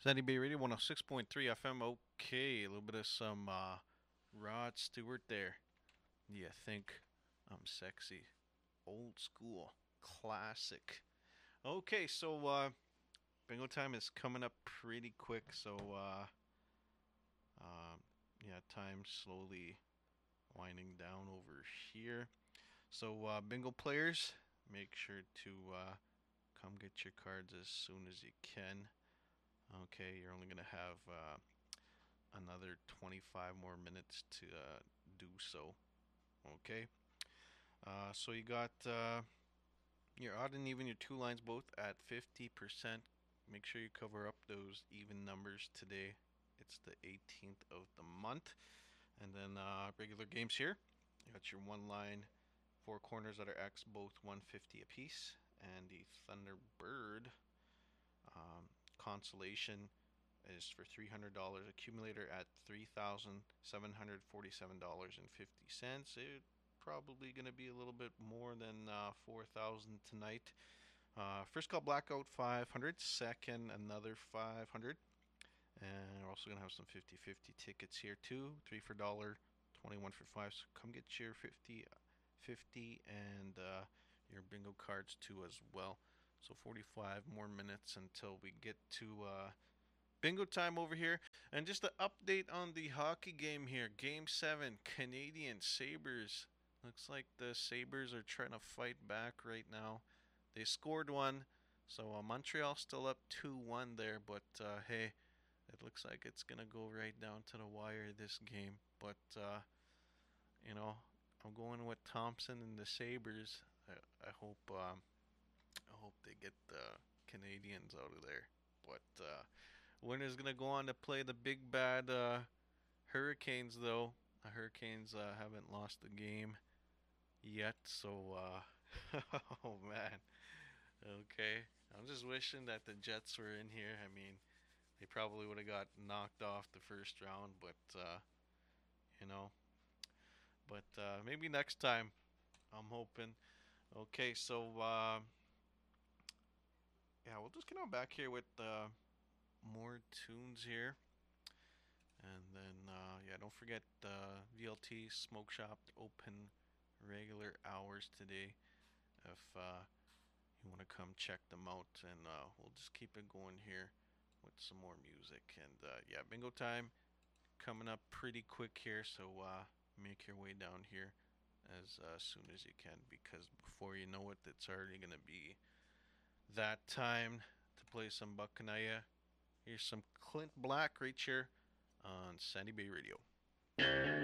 Sandy Bay Radio 106.3 FM. Okay, a little bit of some Rod Stewart there. Yeah, think I'm sexy. Old school. Classic. Okay, so bingo time is coming up pretty quick. So, uh, yeah, time slowly winding down over here. So, bingo players, make sure to come get your cards as soon as you can. Okay, you're only going to have another 25 more minutes to do so. Okay. So you got your odd and even, your two lines both at 50%. Make sure you cover up those even numbers today. It's the 18th of the month. And then regular games here. You got your one line, four corners that are X, both 150 apiece. And the Thunderbird consolation is for $300. Accumulator at $3,747.50. It's probably going to be a little bit more than 4,000 tonight. First call blackout 500. Second another 500. And we're also going to have some 50-50 tickets here too. 3 for $1, 21 for 5. So come get your 50 and your bingo cards too as well. So 45 more minutes until we get to bingo time over here. And just an update on the hockey game here. Game 7, Canadian Sabres. Looks like the Sabres are trying to fight back right now. They scored one. So Montreal still up 2-1 there. But hey, it looks like it's going to go right down to the wire this game. But, you know, I'm going with Thompson and the Sabres. I hope they get the Canadians out of there. But winner's gonna go on to play the big bad Hurricanes, though. The Hurricanes haven't lost the game yet, so oh man. Okay, I'm just wishing that the Jets were in here. I mean, they probably would have got knocked off the first round, but you know, but maybe next time. I'm hoping. Okay, so yeah, we'll just get on back here with more tunes here. And then, yeah, don't forget VLT Smoke Shop open regular hours today. If you want to come check them out, and we'll just keep it going here with some more music. And yeah, bingo time coming up pretty quick here, so make your way down here as soon as you can, because before you know it, it's already gonna be that time to play some Buccanaya. Here's some Clint Black right here on Sandy Bay Radio.